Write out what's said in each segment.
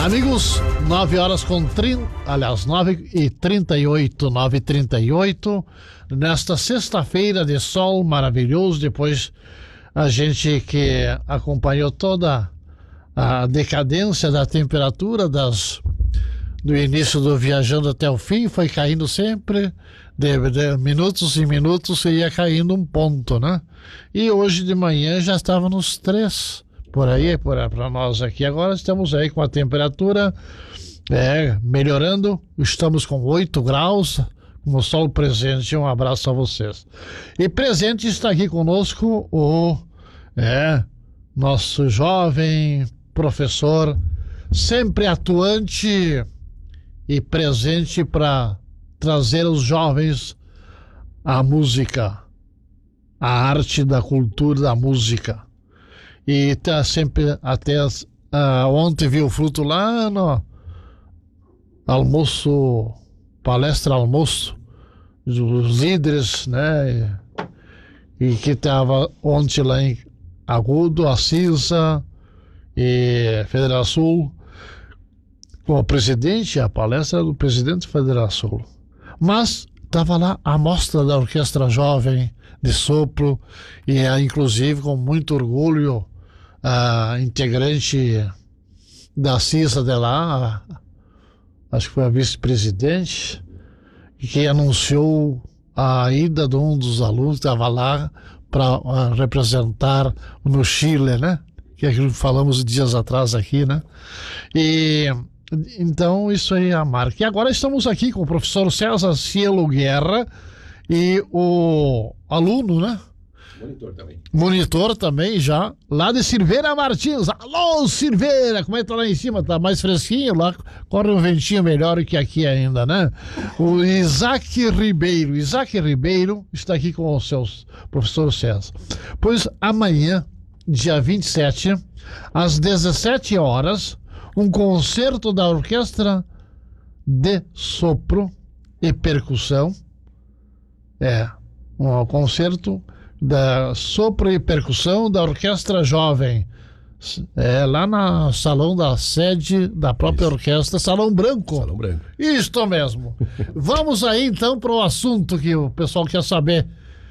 Amigos, 9h38, 9h38, nesta sexta-feira de sol maravilhoso, depois a gente que acompanhou toda a decadência da temperatura do início do Viajando até o fim, foi caindo sempre, de minutos em minutos ia caindo um ponto, né? E hoje de manhã já estava nos 3, por aí, para nós aqui. Agora estamos aí com a temperatura melhorando, estamos com 8 graus, com o sol presente. Um abraço a vocês. E presente está aqui conosco o nosso jovem professor, sempre atuante e presente para trazer os jovens a música, a arte da cultura da música. E está sempre até ontem viu o fruto lá no palestra almoço dos líderes, né? E que estava ontem lá em Agudo, Assisa e Federal Sul, com o presidente, a palestra do presidente Federal Sul. Mas estava lá a mostra da Orquestra Jovem de Sopro e inclusive com muito orgulho a integrante da CISA de lá, acho que foi a vice-presidente, que anunciou a ida de um dos alunos que estava lá para representar no Chile, né? Que é aquilo que falamos dias atrás aqui, né? E então isso aí é a marca. E agora estamos aqui com o professor César Cielo Guerra e o aluno, né? Monitor também já, lá de Silveira Martins. Alô, Silveira! Como é que tá lá em cima? Tá mais fresquinho? Lá corre um ventinho melhor que aqui ainda, né? O Isaac Ribeiro. Isaac Ribeiro está aqui com o seu professor César. Pois amanhã, dia 27, às 17 horas, um concerto da Orquestra de Sopro e Percussão. Um concerto da Sopro e Percussão da Orquestra Jovem, lá no salão da sede da própria orquestra, Salão Branco. Salão Branco. Isto mesmo. Vamos aí então para o assunto que o pessoal quer saber.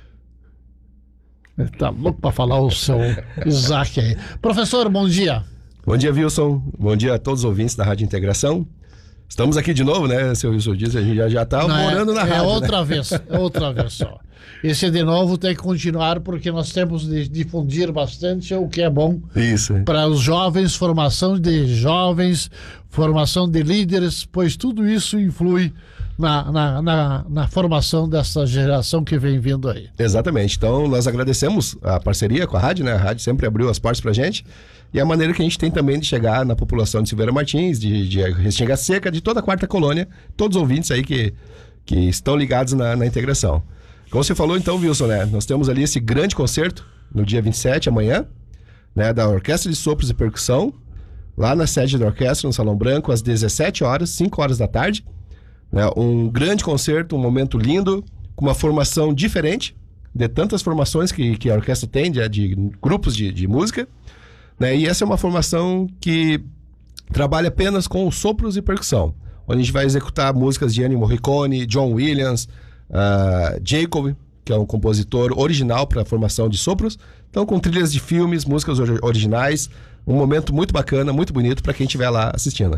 Tá louco para falar o seu Isaac aí. Professor, bom dia. Bom dia, Wilson. Bom dia a todos os ouvintes da Rádio Integração. Estamos aqui de novo, né, seu Wilson diz, a gente já está morando na rádio. Outra vez só. Esse de novo tem que continuar porque nós temos de difundir bastante o que é bom. Isso. Para os jovens, formação de jovens, formação de líderes, pois tudo isso influi na formação dessa geração que vem vindo aí. Exatamente. Então, nós agradecemos a parceria com a rádio, né? A rádio sempre abriu as portas pra gente. E a maneira que a gente tem também de chegar na população de Silveira Martins, de Restinga Seca, de toda a quarta colônia, todos os ouvintes aí que estão ligados na integração. Como você falou então, Wilson, né? Nós temos ali esse grande concerto no dia 27, amanhã, né? Da Orquestra de Sopros e Percussão, lá na sede da orquestra, no Salão Branco, às 17 horas, 5 horas da tarde. Né? Um grande concerto, um momento lindo, com uma formação diferente de tantas formações que a orquestra tem, de grupos de música. Né? E essa é uma formação que trabalha apenas com sopros e percussão, onde a gente vai executar músicas de Ennio Morricone, John Williams, Jacob, que é um compositor original para a formação de sopros. Então, com trilhas de filmes, músicas originais, um momento muito bacana, muito bonito para quem estiver lá assistindo.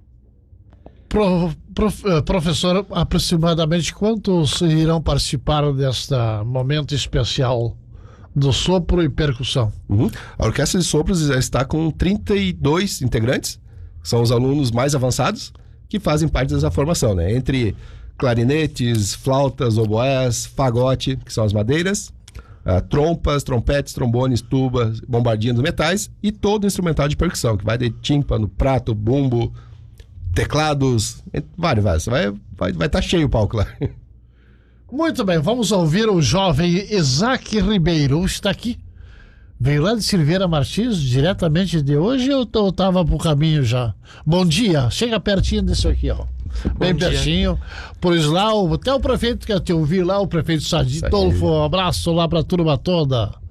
Professor, aproximadamente quantos irão participar deste momento especial do sopro e percussão? A Orquestra de Sopros já está com 32 integrantes, são os alunos mais avançados que fazem parte dessa formação, né? Entre clarinetes, flautas, oboés, fagote, que são as madeiras, trompas, trompetes, trombones, tubas, bombardinhos metais e todo instrumental de percussão, que vai de tímpano, prato, bumbo, teclados, vários. Vai estar cheio o palco lá. Muito bem, vamos ouvir o jovem Isaac Ribeiro. Está aqui. Veio lá de Silveira Martins, diretamente de hoje, ou estava pro caminho já? Bom dia, chega pertinho desse aqui, ó. Bem pertinho. Pois lá, até o prefeito que eu te ouvi lá, o prefeito Saditolfo, um abraço lá pra turma toda.